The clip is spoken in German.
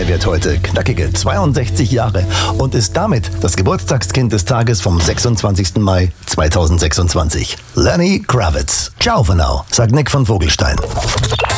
wird heute knackige 62 Jahre und ist damit das Geburtstagskind des Tages vom 26. Mai 2026. Lenny Kravitz. Ciao for now, sagt Nick von Vogelstein.